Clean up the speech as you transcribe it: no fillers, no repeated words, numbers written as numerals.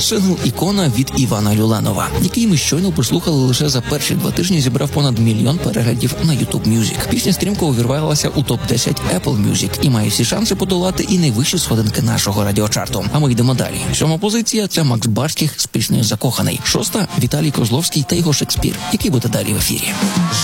сингл «Ікона» від Івана Люленова, який ми щойно послухали лише за перші 2 тижні, зібрав понад 1 мільйон переглядів на YouTube Music. Пісня стрімко увірвалася у топ-10 Apple Music і має всі шанси подолати і найвищі сходинки нашого радіочарту. А ми йдемо далі. 7-ма позиція – це Макс Барських з піснею «Закоханий». 6-та – Віталій Козловський та його «Шекспір», який буде далі в ефірі.